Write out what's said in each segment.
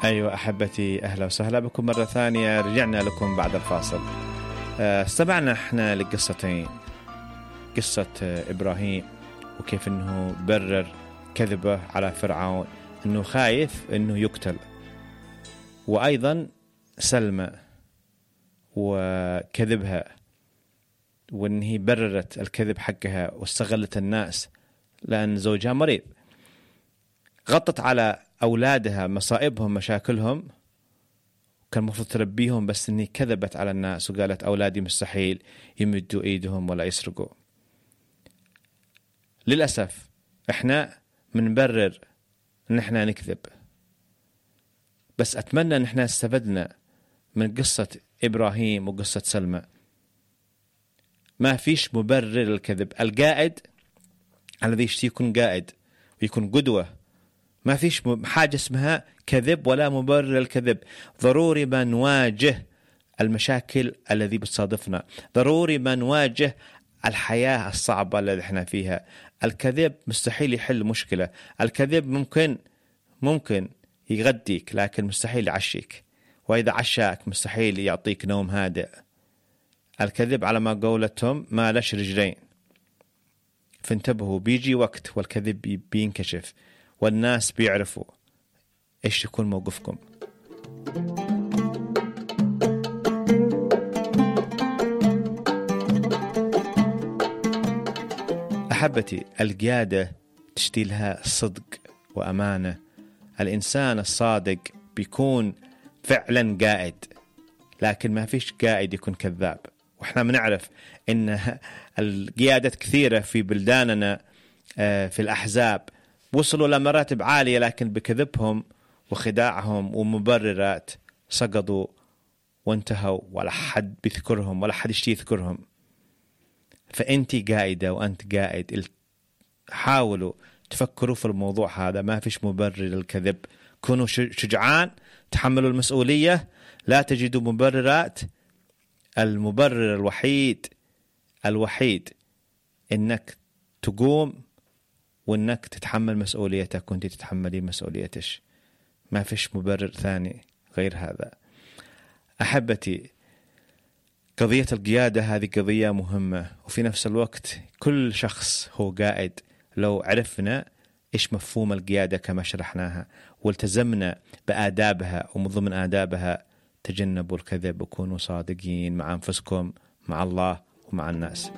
أيوة أحبتي، أهلا وسهلا بكم مرة ثانية. رجعنا لكم بعد الفاصل. استمعنا احنا لقصتين، قصة إبراهيم وكيف أنه برر كذبه على فرعون أنه خايف أنه يقتل، وأيضا سلمى وكذبها وأنه بررت الكذب حقها واستغلت الناس لأن زوجها مريض، غطت على أولادها مصائبهم مشاكلهم، كان المفروض تربيهم، بس إني كذبت على الناس وقالت أولادي مستحيل يمدوا إيدهم ولا يسرقوا. للأسف إحنا منبرر إن إحنا نكذب، بس أتمنى إن إحنا استفدنا من قصة إبراهيم وقصة سلمى. ما فيش مبرر للكذب. القائد الذي يشتي يكون قائد ويكون قدوة. ما فيش حاجة اسمها كذب ولا مبرر للكذب. ضروري ما نواجه المشاكل الذي بتصادفنا، ضروري ما نواجه الحياة الصعبة التي احنا فيها. الكذب مستحيل يحل مشكلة. الكذب ممكن يغديك لكن مستحيل يعشيك، وإذا عشاك مستحيل يعطيك نوم هادئ. الكذب على ما قولتهم ما لش رجلين، فانتبهوا، بيجي وقت والكذب بينكشف والناس بيعرفوا إيش يكون موقفكم. أحبتي، القيادة تشتي لها صدق وأمانة. الإنسان الصادق بيكون فعلا قائد، لكن ما فيش قائد يكون كذاب. وإحنا بنعرف إن القيادات كثيرة في بلداننا في الأحزاب وصلوا لمراتب عالية، لكن بكذبهم وخداعهم ومبررات سقطوا وانتهوا، ولا حد بيذكرهم ولا حد يشتي يذكرهم. فأنت قائدة وأنت قائد، حاولوا تفكروا في الموضوع هذا. ما فيش مبرر للكذب. كونوا شجعان، تحملوا المسؤولية، لا تجدوا مبررات. المبرر الوحيد إنك تقوم وإنك تتحمل مسؤوليتك وإنت تتحملي مسؤوليتش. ما فيش مبرر ثاني غير هذا. أحبتي، قضية القيادة هذه قضية مهمة، وفي نفس الوقت كل شخص هو قائد. لو عرفنا إيش مفهوم القيادة كما شرحناها والتزمنا بآدابها، ومن ضمن آدابها تجنبوا الكذب وكونوا صادقين مع أنفسكم، مع الله ومع الناس.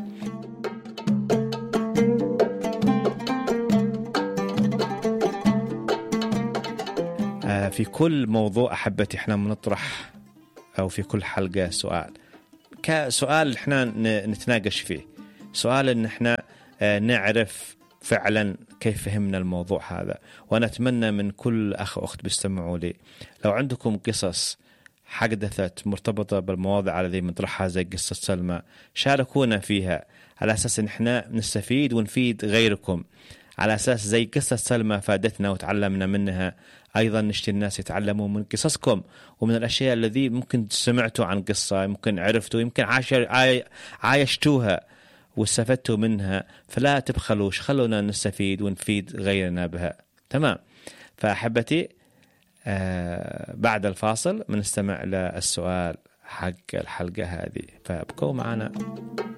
في كل موضوع أحبتي إحنا بنطرح، أو في كل حلقة سؤال إحنا نتناقش فيه، سؤال إن إحنا نعرف فعلا كيف فهمنا الموضوع هذا. وأنا أتمنى من كل أخ وأخت بيستمعوا لي، لو عندكم قصص حدثت مرتبطة بالمواضيع التي بنطرحها زي قصة سلمى، شاركونا فيها على أساس إن إحنا نستفيد ونفيد غيركم. على أساس زي قصة سلمى فادتنا وتعلمنا منها، أيضا نشتي الناس يتعلموا من قصصكم ومن الأشياء الذي ممكن سمعتوا عن قصة، ممكن عرفتوا، يمكن عايشتوها واستفدتوا منها. فلا تبخلوش، خلونا نستفيد ونفيد غيرنا بها. تمام. فأحبتي، بعد الفاصل بنستمع للسؤال حق الحلقة هذه، فابقوا معنا.